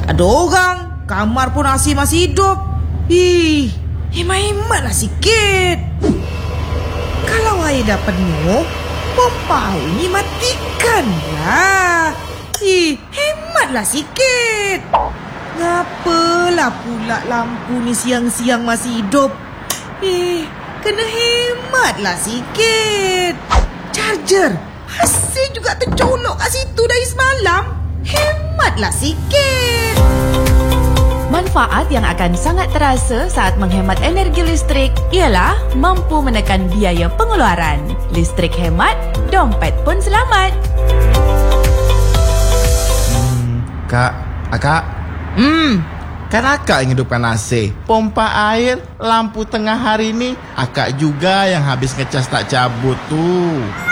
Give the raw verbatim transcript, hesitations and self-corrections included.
Tak ada orang, kamar pun A C masih hidup. Ih, hemat-hematlah sikit. Kalau air dah penuh, pompa air ni matikanlah. Ih, hematlah sikit. Ngapalah pula lampu ni siang-siang masih hidup? Eh, kena hematlah sikit. Charger masih juga tercolok kat situ dari semalam. Hematlah sikit. Manfaat yang akan sangat terasa saat menghemat energi listrik ialah mampu menekan biaya pengeluaran. Listrik hemat, dompet pun selamat. Hmm, Kak, Akak. Hmm, kan Akak yang hidupkan A C, pompa air, lampu tengah hari ni Akak juga yang habis ngecas tak cabut tu.